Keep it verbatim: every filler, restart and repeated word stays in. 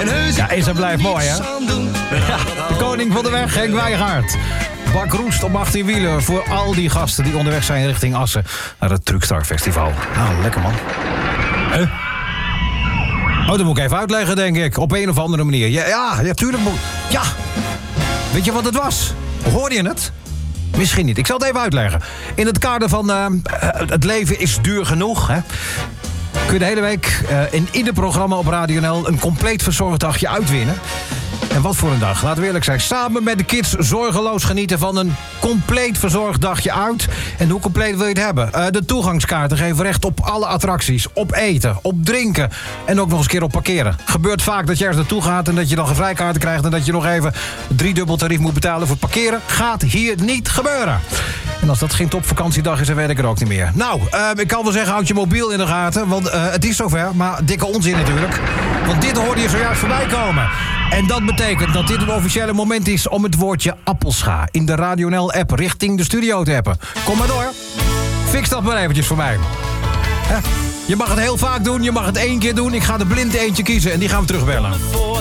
Ja, is en blijft mooi, hè? Ja, de koning van de weg, Henk Wijngaard. Bak roest op achttien wielen voor al die gasten die onderweg zijn richting Assen naar het Truckstar Festival. Nou, lekker man. Huh? Oh, dat moet ik even uitleggen, denk ik. Op een of andere manier. Ja, ja, ja tuurlijk moet... Ja. Weet je wat het was? Hoorde je het? Misschien niet. Ik zal het even uitleggen. In het kader van uh, het leven is duur genoeg, hè? Kun je de hele week uh, in ieder programma op Radio N L een compleet verzorgd dagje uitwinnen. En wat voor een dag, laten we eerlijk zijn. Samen met de kids zorgeloos genieten van een compleet verzorgd dagje uit. En hoe compleet wil je het hebben? Uh, de toegangskaarten geven recht op alle attracties. Op eten, op drinken en ook nog eens een keer op parkeren. Gebeurt vaak dat je ergens naartoe gaat en dat je dan geen vrijkaarten krijgt... en dat je nog even driedubbel tarief moet betalen voor parkeren. Gaat hier niet gebeuren. En als dat geen topvakantiedag is, dan weet ik er ook niet meer. Nou, uh, ik kan wel zeggen, houd je mobiel in de gaten. Want uh, het is zover, maar dikke onzin natuurlijk. Want dit hoorde je zojuist voorbij komen. En dat betekent dat dit het officiële moment is om het woordje appelscha in de Radio N L-app richting de studio te appen. Kom maar door. Fix dat maar eventjes voor mij. Hè? Je mag het heel vaak doen, je mag het één keer doen. Ik ga er blind eentje kiezen en die gaan we terugbellen.